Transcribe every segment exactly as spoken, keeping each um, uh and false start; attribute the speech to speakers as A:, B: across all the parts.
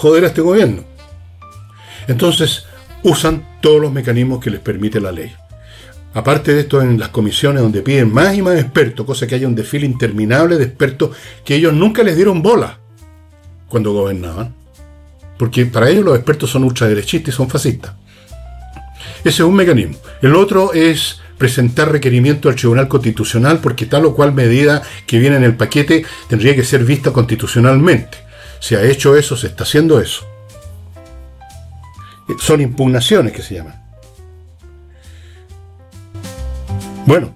A: joder a este gobierno. Entonces usan todos los mecanismos que les permite la ley. Aparte de esto, en las comisiones donde piden más y más expertos, cosa que haya un desfile interminable de expertos que ellos nunca les dieron bola cuando gobernaban, porque para ellos los expertos son ultraderechistas y son fascistas. Ese es un mecanismo. El otro es presentar requerimiento al Tribunal Constitucional, porque tal o cual medida que viene en el paquete tendría que ser vista constitucionalmente. Se ha hecho eso, se está haciendo eso. Son impugnaciones que se llaman. Bueno,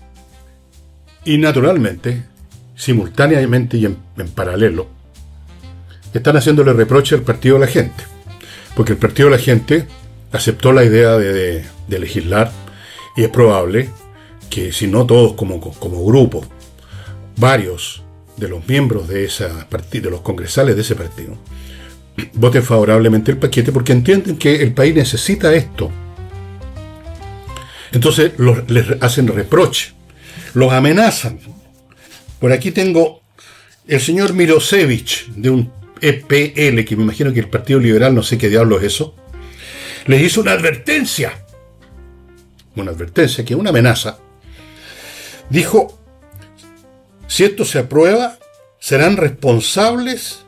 A: y naturalmente, simultáneamente y en, en paralelo, están haciéndole reproche al Partido de la Gente, porque el Partido de la Gente aceptó la idea de, de, de legislar, y es probable que, si no todos como, como grupo, varios de los miembros de esa partido, de los congresales de ese partido, voten favorablemente el paquete, porque entienden que el país necesita esto. Entonces los, les hacen reproche, los amenazan. Por aquí tengo el señor Milosevic, de un E P L, que me imagino que el Partido Liberal, no sé qué diablo es eso, les hizo una advertencia, una advertencia, que es una amenaza. Dijo, si esto se aprueba, serán responsables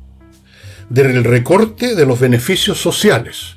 A: del recorte de los beneficios sociales.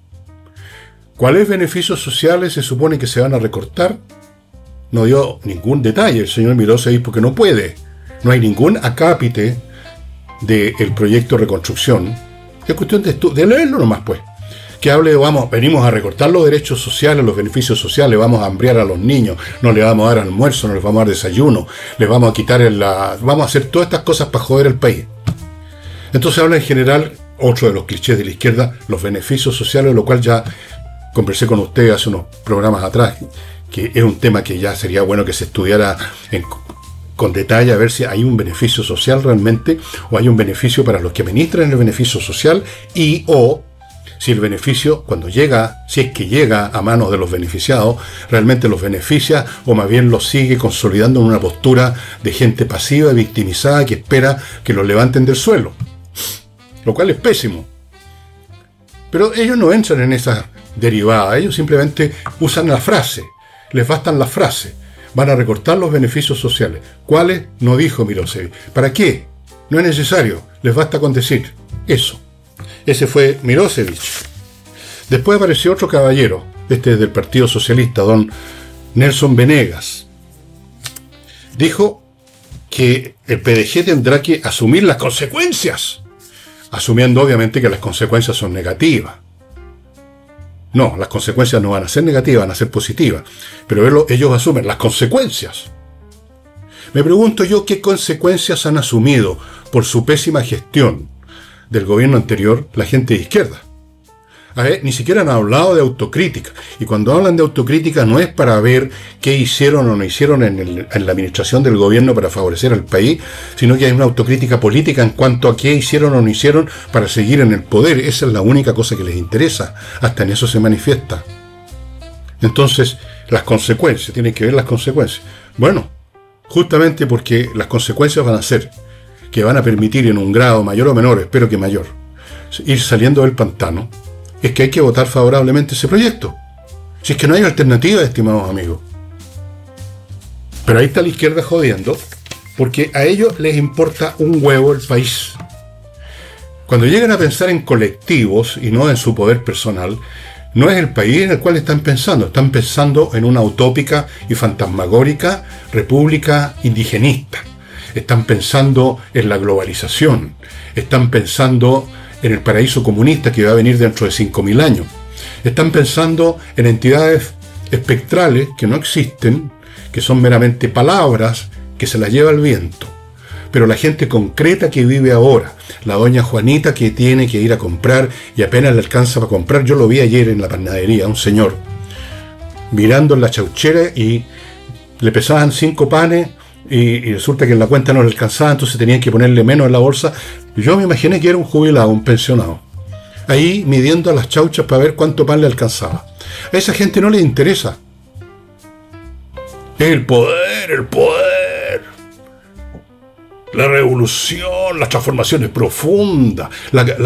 A: ¿Cuáles beneficios sociales se supone que se van a recortar? No dio ningún detalle el señor Milosevic, porque no puede. No hay ningún acápite del proyecto de reconstrucción. Es cuestión de, de leerlo nomás, pues. Que hable de, vamos, venimos a recortar los derechos sociales, los beneficios sociales, vamos a hambriar a los niños, no les vamos a dar almuerzo, no les vamos a dar desayuno, les vamos a quitar el, la... vamos a hacer todas estas cosas para joder al país. Entonces habla en general, otro de los clichés de la izquierda, los beneficios sociales, lo cual ya conversé con ustedes hace unos programas atrás, que es un tema que ya sería bueno que se estudiara en, con detalle, a ver si hay un beneficio social realmente, o hay un beneficio para los que administran el beneficio social, y o si el beneficio, cuando llega, si es que llega a manos de los beneficiados, realmente los beneficia, o más bien los sigue consolidando en una postura de gente pasiva y victimizada que espera que los levanten del suelo. Lo cual es pésimo. Pero ellos no entran en esa derivada, ellos simplemente usan la frase, les bastan las frases. Van a recortar los beneficios sociales. ¿Cuáles? No dijo Milosevic. ¿Para qué? No es necesario, les basta con decir eso. Ese fue Milosevic. Después apareció otro caballero, este es del Partido Socialista, don Nelson Venegas. Dijo que el P D G tendrá que asumir las consecuencias, asumiendo obviamente que las consecuencias son negativas. No, las consecuencias no van a ser negativas, van a ser positivas, pero ellos asumen las consecuencias. Me pregunto yo qué consecuencias han asumido por su pésima gestión del gobierno anterior la gente de izquierda. A ver, ni siquiera han hablado de autocrítica, y cuando hablan de autocrítica no es para ver qué hicieron o no hicieron en, el, en la administración del gobierno para favorecer al país, sino que hay una autocrítica política en cuanto a qué hicieron o no hicieron para seguir en el poder. Esa es la única cosa que les interesa, hasta en eso se manifiesta. Entonces, las consecuencias, tienen que ver las consecuencias. Bueno, justamente porque las consecuencias van a ser que van a permitir en un grado mayor o menor, espero que mayor, ir saliendo del pantano, es que hay que votar favorablemente ese proyecto. Si es que no hay alternativa, estimados amigos. Pero ahí está la izquierda jodiendo, porque a ellos les importa un huevo el país. Cuando llegan a pensar en colectivos y no en su poder personal, no es el país en el cual están pensando. Están pensando en una utópica y fantasmagórica república indigenista. Están pensando en la globalización. Están pensando en el paraíso comunista que va a venir dentro de cinco mil años. Están pensando en entidades espectrales que no existen, que son meramente palabras que se las lleva el viento. Pero la gente concreta que vive ahora, la doña Juanita que tiene que ir a comprar y apenas le alcanza para comprar, yo lo vi ayer en la panadería, un señor mirando en la chauchera y le pesaban cinco panes y, y resulta que en la cuenta no le alcanzaba, entonces tenían que ponerle menos en la bolsa. Yo me imaginé que era un jubilado, un pensionado, ahí midiendo a las chauchas para ver cuánto pan le alcanzaba. A esa gente no le interesa. El poder, el poder, la revolución, las transformaciones profundas, la, la